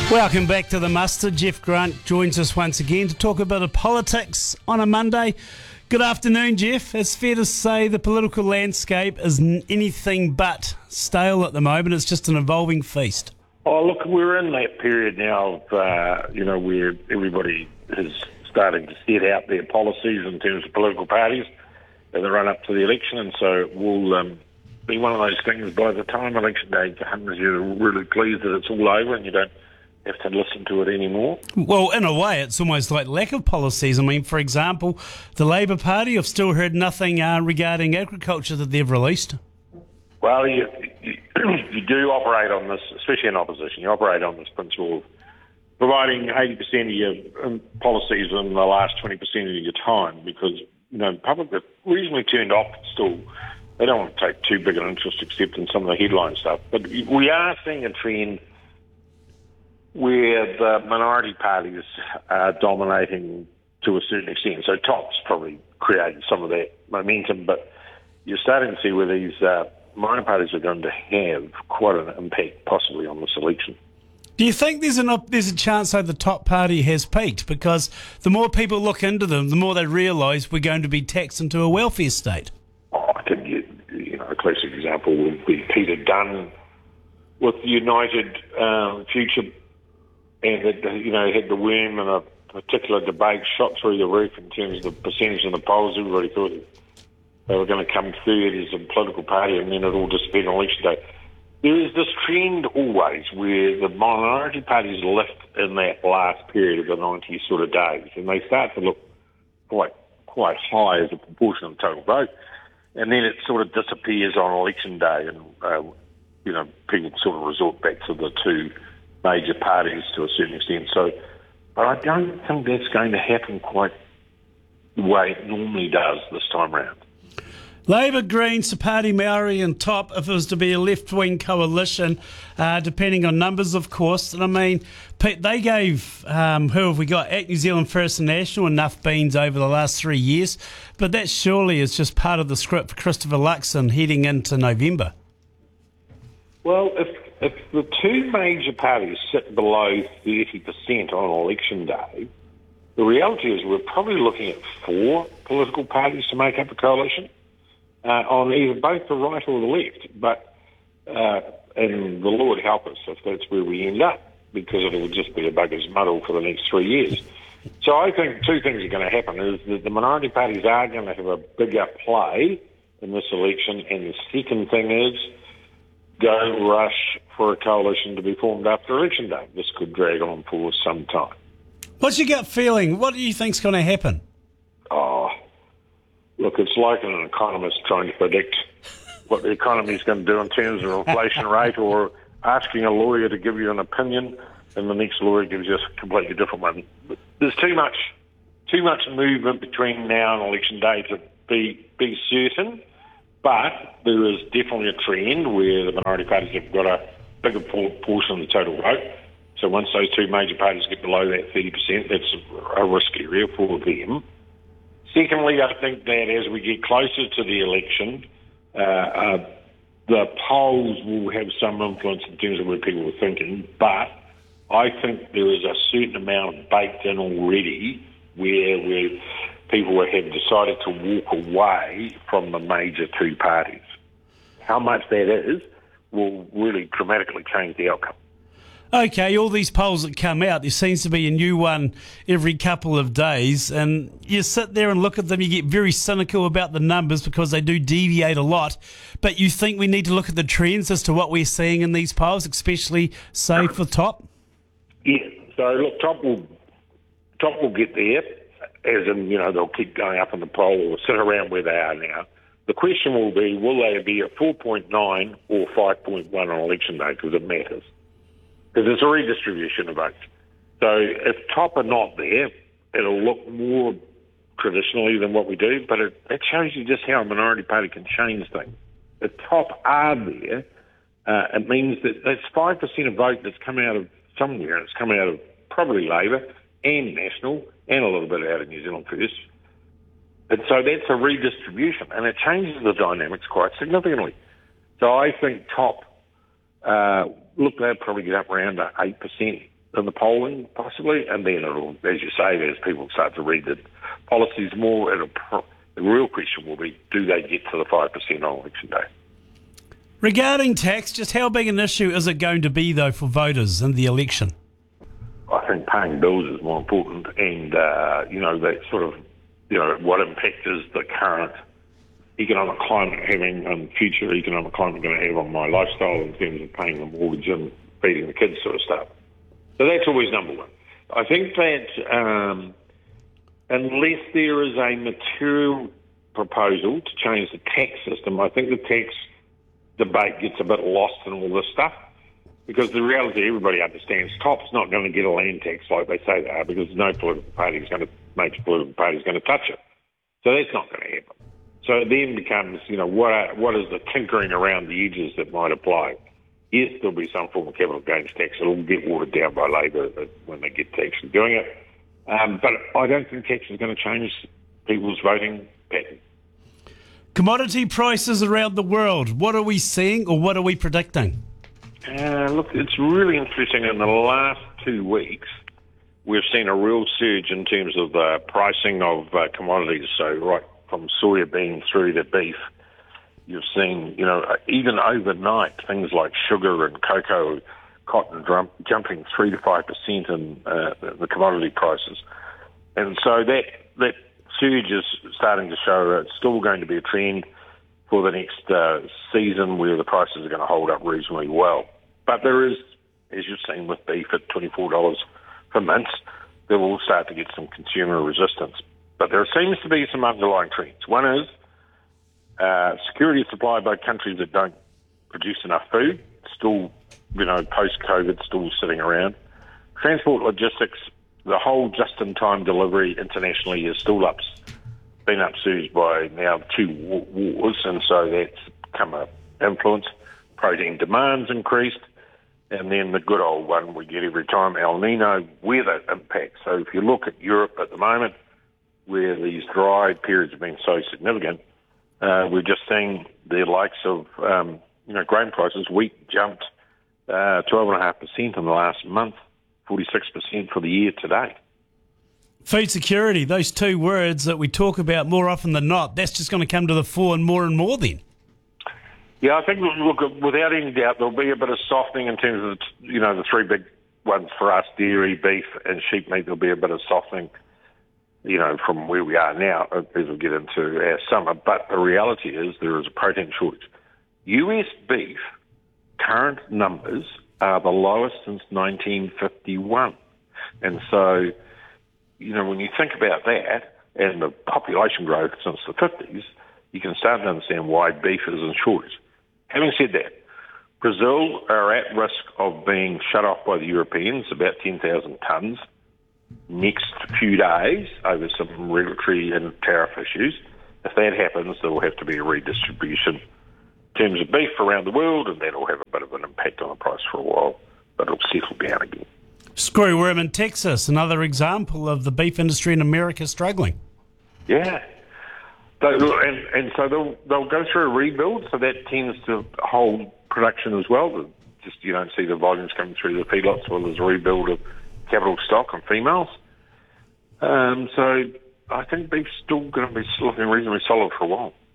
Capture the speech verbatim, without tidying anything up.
Welcome back to The Muster. Jeff Grant joins us once again to talk a bit of politics on a Monday. Good afternoon, Jeff. It's fair to say the political landscape is n- anything but stale at the moment. It's just an evolving feast. Oh, look, we're in that period now of, uh, you know, where everybody is starting to set out their policies in terms of political parties in the run-up to the election, and so it will um, be one of those things by the time election day comes, you're really pleased that it's all over and you don't have to listen to it anymore. Well, in a way, it's almost like lack of policies. I mean, for example, the Labour Party have still heard nothing uh, regarding agriculture that they've released. Well, you, you, you do operate on this, especially in opposition, you operate on this principle of providing eighty percent of your um, policies in the last twenty percent of your time, because, you know, public are reasonably turned off still. They don't want to take too big an interest except in some of the headline stuff. But we are seeing a trend where the minority parties are dominating to a certain extent. So TOP's probably created some of that momentum, but you're starting to see where these uh, minor parties are going to have quite an impact possibly on this election. Do you think there's, an op- there's a chance that the top party has peaked? Because the more people look into them, the more they realise we're going to be taxed into a welfare state. Oh, I think, you, you know, a classic example would be Peter Dunn with the United um, Future, and it, you know, had the worm in a particular debate shot through the roof in terms of the percentage in the polls. Everybody thought they were going to come third as a political party, and then it all disappeared on election day. There is this trend always where the minority parties lift in that last period of the ninety sort of days, and they start to look quite quite high as a proportion of the total vote, and then it sort of disappears on election day, and uh, you know, people sort of resort back to the two major parties to a certain extent. So, but I don't think that's going to happen quite the way it normally does this time round. Labour, Greens, Te Pāti Maori and TOP, if it was to be a left-wing coalition, uh, depending on numbers, of course. And I mean, they gave, um, who have we got, Act New Zealand First and National enough beans over the last three years, but that surely is just part of the script for Christopher Luxon heading into November. Well, if, if the two major parties sit below thirty percent on election day, the reality is we're probably looking at four political parties to make up a coalition. Uh, on either both the right or the left, but uh, and the Lord help us if that's where we end up, because it will just be a bugger's muddle for the next three years. So I think two things are going to happen: is that the minority parties are going to have a bigger play in this election, and the second thing is go rush for a coalition to be formed after election day. This could drag on for some time. What's your gut feeling? What do you think's going to happen? Oh. Look, it's like an economist trying to predict what the economy is going to do in terms of inflation rate, or asking a lawyer to give you an opinion and the next lawyer gives you a completely different one. There's too much too much movement between now and election day to be, be certain, but there is definitely a trend where the minority parties have got a bigger portion of the total vote. So once those two major parties get below that thirty percent, that's a risk area for them. Secondly, I think that as we get closer to the election, uh, uh, the polls will have some influence in terms of where people are thinking, but I think there is a certain amount baked in already where, where people have decided to walk away from the major two parties. How much that is will really dramatically change the outcome. Okay, all these polls that come out, there seems to be a new one every couple of days, and you sit there and look at them, you get very cynical about the numbers because they do deviate a lot, but you think we need to look at the trends as to what we're seeing in these polls, especially, say, for TOP? Yeah, so look, TOP will, TOP will get there, as in, you know, they'll keep going up in the poll or sit around where they are now. The question will be, will they be at four point nine or five point one on election day, because it matters. Because it's a redistribution of votes. So if TOP are not there, it'll look more traditionally than what we do, but it, it shows you just how a minority party can change things. If TOP are there, uh, it means that that's five percent of vote that's come out of somewhere, and it's come out of probably Labour and National and a little bit out of New Zealand First. And so that's a redistribution, and it changes the dynamics quite significantly. So I think TOP, uh, look, they'll probably get up around eight percent in the polling, possibly, and then it'll, as you say, as people start to read the policies more, it'll, the real question will be, do they get to the five percent on election day? Regarding tax, just how big an issue is it going to be, though, for voters in the election? I think paying bills is more important, and, uh, you know, that sort of, you know, what impact is the current economic climate having and future economic climate going to have on my lifestyle in terms of paying the mortgage and feeding the kids sort of stuff. So that's always number one. I think that um, unless there is a material proposal to change the tax system, I think the tax debate gets a bit lost in all this stuff, because the reality everybody understands, Top's not going to get a land tax like they say they are, because no political party is going to, major political party is going to touch it. So that's not going to happen. So it then becomes, you know, what are, what is the tinkering around the edges that might apply? Yes, there'll be some form of capital gains tax. It'll get watered down by Labor when they get to actually doing it. Um, but I don't think tax is going to change people's voting pattern. Commodity prices around the world, what are we seeing or what are we predicting? Uh, look, it's really interesting. In the last two weeks, we've seen a real surge in terms of the pricing of uh, commodities. So right from soybean through to beef, you've seen, you know, even overnight, things like sugar and cocoa, cotton drum, jumping three to five percent in uh, the commodity prices. And so that that surge is starting to show it's still going to be a trend for the next uh, season, where the prices are going to hold up reasonably well. But there is, as you've seen with beef at twenty-four dollars for mince, they will start to get some consumer resistance. But there seems to be some underlying trends. One is uh, security of supply by countries that don't produce enough food, still, you know, post-COVID, still sitting around. Transport logistics, the whole just-in-time delivery internationally is still up, been upsurged by now two wars, and so that's come an influence. Protein demand's increased, and then the good old one we get every time, El Nino weather impact. So if you look at Europe at the moment, where these dry periods have been so significant, uh, we're just seeing the likes of, um, you know, grain prices. Wheat jumped uh, twelve point five percent in the last month, forty-six percent for the year to date. Food security, those two words that we talk about more often than not, that's just going to come to the fore and more and more then. Yeah, I think, look, without any doubt, there'll be a bit of softening in terms of, you know, the three big ones for us, dairy, beef and sheep meat. There'll be a bit of softening, you know, from where we are now as we get into our summer. But the reality is there is a protein shortage. U S beef current numbers are the lowest since nineteen fifty-one. And so, you know, when you think about that and the population growth since the fifties, you can start to understand why beef is in shortage. Having said that, Brazil are at risk of being shut off by the Europeans, about ten thousand tonnes, next few days over some regulatory and tariff issues. If that happens, there will have to be a redistribution in terms of beef around the world, and that will have a bit of an impact on the price for a while, but it'll settle down again. Screwworm in Texas, another example of the beef industry in America struggling. Yeah. So, and, and so they'll, they'll go through a rebuild, so that tends to hold production as well. Just you don't see the volumes coming through the feedlots, well, there's a rebuild of capital stock and females. Um, so I think beef's still going to be looking reasonably solid for a while.